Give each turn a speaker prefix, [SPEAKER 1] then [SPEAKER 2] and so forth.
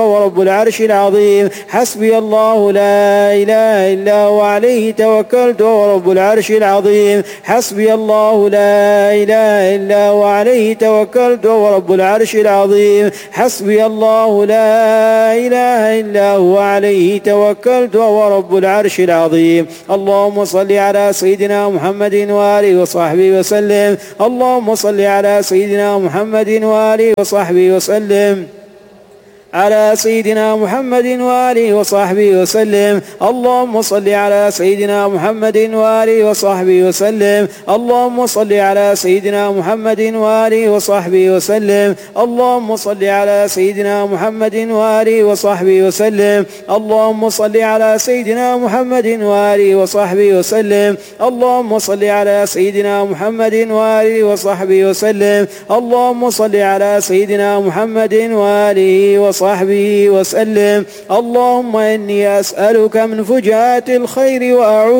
[SPEAKER 1] ورب العرش العظيم. حسبي الله لا إله إلا هو عليه توكلت وهو رب العرش العظيم. حسبي الله لا إله إلا هو عليه توكلت وهو رب العرش العظيم. حسبي الله لا إله إلا هو عليه توكلت وهو رب العرش العظيم. اللهم صل على سيدنا محمد وآله وصحبه وسلم. اللهم صل على سيدنا محمد وآله وصحبه وسلم. على سيدنا محمد وآله وصحبه وسلم. اللهم صل على سيدنا محمد وآله وصحبه وسلم. اللهم صل على سيدنا محمد وآله وصحبه وسلم. اللهم صل على سيدنا محمد وآله وصحبه وسلم. اللهم صل على سيدنا محمد وآله وصحبه وسلم. اللهم صل على سيدنا محمد وآله وصحبه وسلم. اللهم صل على سيدنا محمد وآله وصحبه وسلم. اللهم إني أسألك من فجاءة الخير وأعوذ